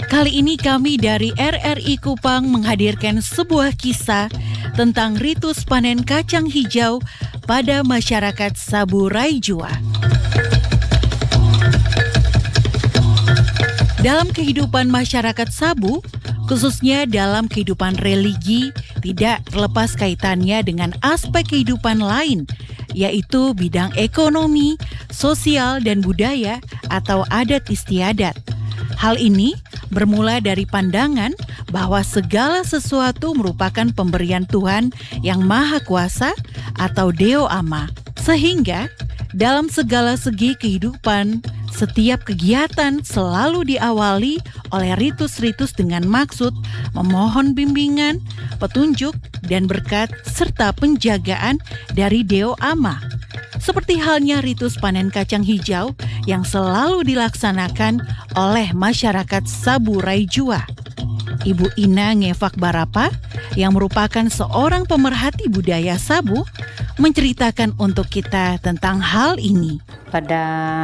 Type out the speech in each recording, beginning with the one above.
Kali ini kami dari RRI Kupang menghadirkan sebuah kisah tentang ritus panen kacang hijau pada masyarakat Sabu Raijua. Dalam kehidupan masyarakat Sabu, khususnya dalam kehidupan religi, tidak terlepas kaitannya dengan aspek kehidupan lain, yaitu bidang ekonomi, sosial, dan budaya atau adat istiadat. Hal ini bermula dari pandangan bahwa segala sesuatu merupakan pemberian Tuhan yang Maha Kuasa atau Deo Ama. Sehingga dalam segala segi kehidupan, setiap kegiatan selalu diawali oleh ritus-ritus dengan maksud memohon bimbingan, petunjuk, dan berkat serta penjagaan dari Deo Ama. Seperti halnya ritus panen kacang hijau yang selalu dilaksanakan oleh masyarakat Sabu Raijua. Ibu Ina Ngefak Barapa yang merupakan seorang pemerhati budaya Sabu menceritakan untuk kita tentang hal ini. Pada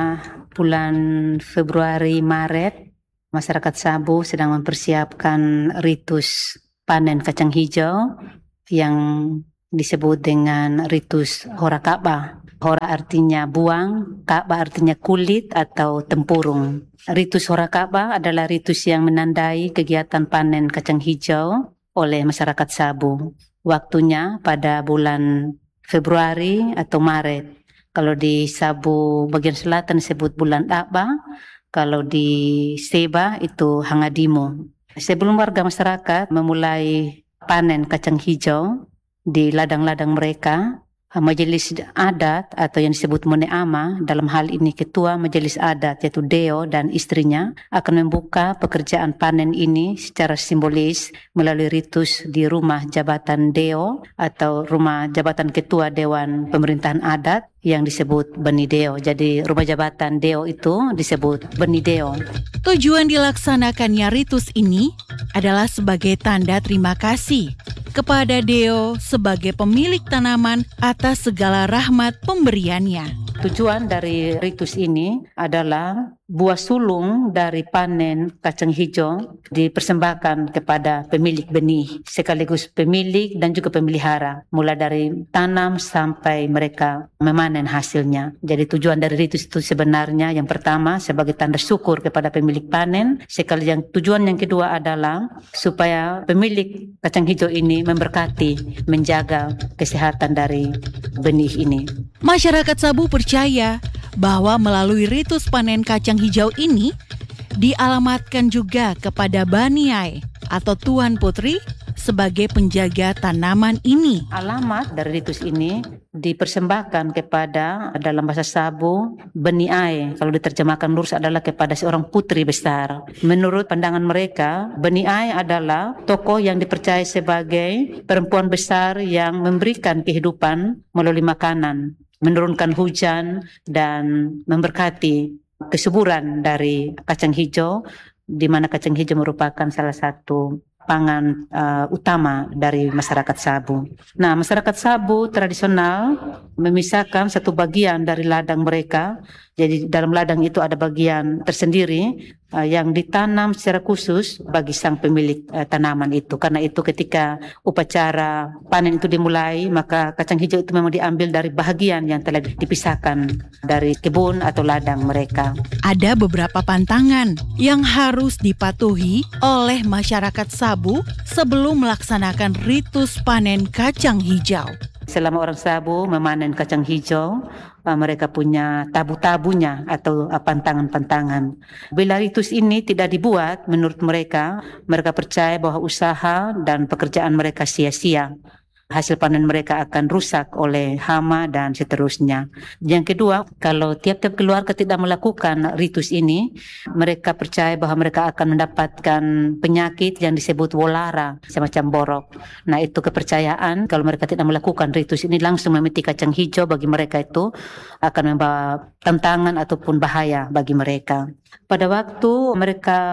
bulan Februari Maret, masyarakat Sabu sedang mempersiapkan ritus panen kacang hijau yang disebut dengan ritus Hora Ka'bah. Hora artinya buang, Ka'bah artinya kulit atau tempurung. Ritus Hora Ka'bah adalah ritus yang menandai kegiatan panen kacang hijau oleh masyarakat Sabu. Waktunya pada bulan Februari atau Maret. Kalau di Sabu bagian selatan disebut bulan Aba, kalau di Seba itu Hangadimo. Sebelum warga masyarakat memulai panen kacang hijau di ladang-ladang mereka, majelis adat atau yang disebut Mone Ama, dalam hal ini ketua majelis adat yaitu Deo dan istrinya akan membuka pekerjaan panen ini secara simbolis melalui ritus di rumah jabatan Deo atau rumah jabatan ketua Dewan Pemerintahan Adat yang disebut Beni Deo. Jadi rumah jabatan Deo itu disebut Beni Deo. Tujuan dilaksanakannya ritus ini adalah sebagai tanda terima kasih kepada Deo sebagai pemilik tanaman atas segala rahmat pemberiannya. Tujuan dari ritus ini adalah buah sulung dari panen kacang hijau dipersembahkan kepada pemilik benih, sekaligus pemilik dan juga pemelihara, mulai dari tanam sampai mereka memanen hasilnya. Jadi tujuan dari ritus itu sebenarnya yang pertama sebagai tanda syukur kepada pemilik panen, sekaligus tujuan yang kedua adalah supaya pemilik kacang hijau ini memberkati, menjaga kesehatan dari benih ini. Masyarakat Sabu percaya bahwa melalui ritus panen kacang hijau ini dialamatkan juga kepada Baniai atau Tuan Putri sebagai penjaga tanaman ini. Alamat dari ritus ini dipersembahkan kepada, dalam bahasa Sabu, Beniai. Kalau diterjemahkan lurus adalah kepada seorang putri besar. Menurut pandangan mereka, Beniai adalah tokoh yang dipercaya sebagai perempuan besar yang memberikan kehidupan melalui makanan, menurunkan hujan, dan memberkati kesuburan dari kacang hijau, di mana kacang hijau merupakan salah satu pangan utama dari masyarakat Sabu. Nah, masyarakat Sabu tradisional memisahkan satu bagian dari ladang mereka. Jadi dalam ladang itu ada bagian tersendiri yang ditanam secara khusus bagi sang pemilik tanaman itu. Karena itu ketika upacara panen itu dimulai, maka kacang hijau itu memang diambil dari bahagian yang telah dipisahkan dari kebun atau ladang mereka. Ada beberapa pantangan yang harus dipatuhi oleh masyarakat Sabu sebelum melaksanakan ritus panen kacang hijau. Selama orang Sabu memanen kacang hijau, mereka punya tabu-tabunya atau pantangan-pantangan. Bila ritus ini tidak dibuat, menurut mereka percaya bahwa usaha dan pekerjaan mereka sia-sia. Hasil panen mereka akan rusak oleh hama dan seterusnya. Yang kedua, kalau tiap-tiap keluarga tidak melakukan ritus ini, mereka percaya bahwa mereka akan mendapatkan penyakit yang disebut wolara, semacam borok. Nah, itu kepercayaan kalau mereka tidak melakukan ritus ini langsung memetik kacang hijau, bagi mereka itu akan membawa tantangan ataupun bahaya bagi mereka. Pada waktu mereka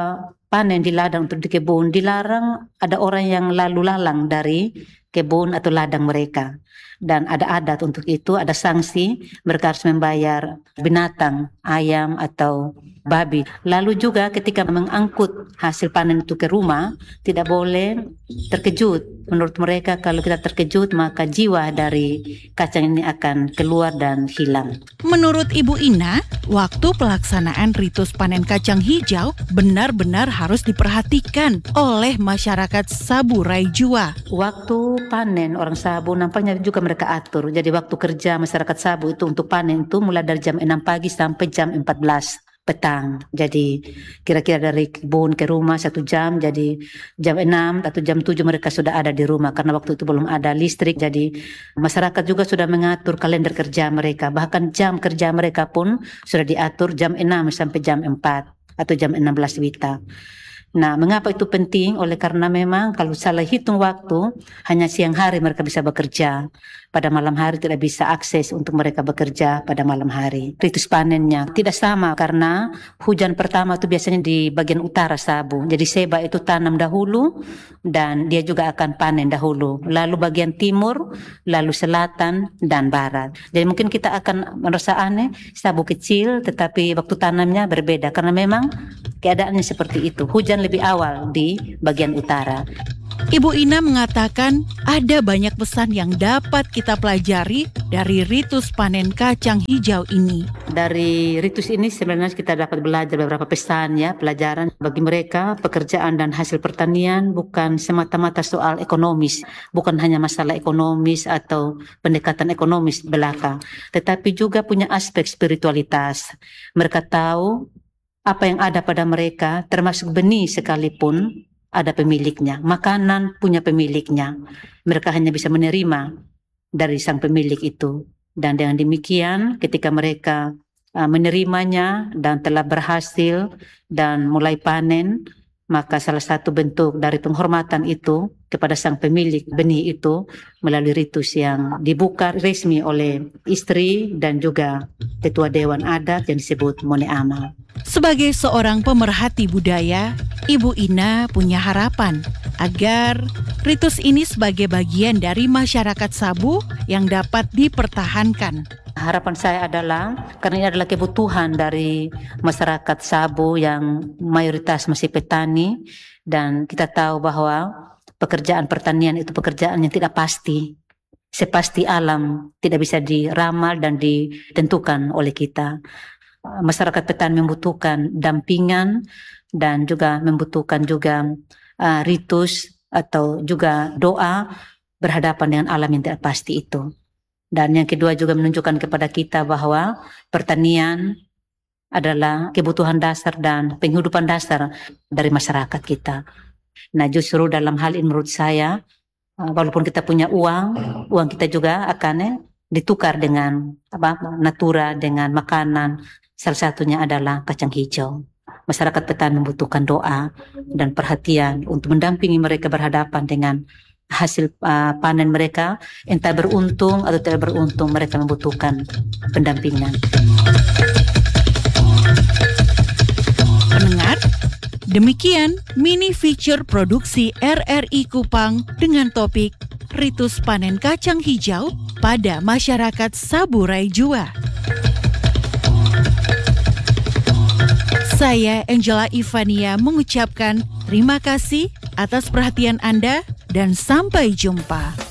panen di ladang untuk di kebun, dilarang ada orang yang lalu lalang dari kebun atau ladang mereka. Dan ada adat untuk itu, ada sanksi, mereka harus membayar binatang, ayam atau babi. Lalu juga ketika mengangkut hasil panen itu ke rumah, tidak boleh terkejut. Menurut mereka kalau kita terkejut maka jiwa dari kacang ini akan keluar dan hilang. Menurut Ibu Ina, waktu pelaksanaan ritus panen kacang hijau benar-benar harus diperhatikan oleh masyarakat Sabu Raijua. Waktu panen orang Sabu nampaknya juga mereka atur. Jadi waktu kerja masyarakat Sabu itu untuk panen itu mulai dari jam 6 pagi sampai jam 14 petang. Jadi kira-kira dari kebun ke rumah 1 jam, jadi jam 6 atau jam 7 mereka sudah ada di rumah karena waktu itu belum ada listrik. Jadi masyarakat juga sudah mengatur kalender kerja mereka. Bahkan jam kerja mereka pun sudah diatur jam 6 sampai jam 4 atau jam 16 WITA. Nah, mengapa itu penting? Oleh karena memang kalau salah hitung waktu, hanya siang hari mereka bisa bekerja. Pada malam hari tidak bisa akses untuk mereka bekerja pada malam hari. Ritus panennya tidak sama karena hujan pertama itu biasanya di bagian utara Sabu. Jadi seba itu tanam dahulu dan dia juga akan panen dahulu. Lalu bagian timur, lalu selatan dan barat. Jadi mungkin kita akan merasa aneh, Sabu kecil tetapi waktu tanamnya berbeda karena memang keadaannya seperti itu. Hujan lebih awal di bagian utara. Ibu Ina mengatakan ada banyak pesan yang dapat kita pelajari dari ritus panen kacang hijau ini. Dari ritus ini sebenarnya kita dapat belajar beberapa pesan ya, pelajaran bagi mereka. Pekerjaan dan hasil pertanian bukan semata-mata soal ekonomis, bukan hanya masalah ekonomis atau pendekatan ekonomis belaka, tetapi juga punya aspek spiritualitas. Mereka tahu apa yang ada pada mereka, termasuk benih sekalipun ada pemiliknya, makanan punya pemiliknya. Mereka hanya bisa menerima dari sang pemilik itu. Dan dengan demikian ketika mereka menerimanya dan telah berhasil dan mulai panen, maka salah satu bentuk dari penghormatan itu kepada sang pemilik benih itu melalui ritus yang dibuka resmi oleh istri dan juga ketua dewan adat yang disebut Mone Ama. Sebagai seorang pemerhati budaya, Ibu Ina punya harapan agar ritus ini sebagai bagian dari masyarakat Sabu yang dapat dipertahankan. Harapan saya adalah, karena ini adalah kebutuhan dari masyarakat Sabu yang mayoritas masih petani, dan kita tahu bahwa pekerjaan pertanian itu pekerjaan yang tidak pasti. Sepasti alam tidak bisa diramal dan ditentukan oleh kita. Masyarakat petani membutuhkan dampingan dan juga membutuhkan juga ritus atau juga doa berhadapan dengan alam yang tidak pasti itu. Dan yang kedua juga menunjukkan kepada kita bahwa pertanian adalah kebutuhan dasar dan penghidupan dasar dari masyarakat kita. Nah, justru dalam hal ini menurut saya, walaupun kita punya uang kita juga akan ditukar dengan natura, dengan makanan. Salah satunya adalah kacang hijau. Masyarakat petani membutuhkan doa dan perhatian untuk mendampingi mereka berhadapan dengan hasil panen mereka, entah beruntung atau tidak beruntung, mereka membutuhkan pendampingan. Pendengar, demikian mini feature produksi RRI Kupang dengan topik Ritus Panen Kacang Hijau pada Masyarakat Sabu Raijua. Saya Angela Ivania mengucapkan terima kasih atas perhatian Anda dan sampai jumpa.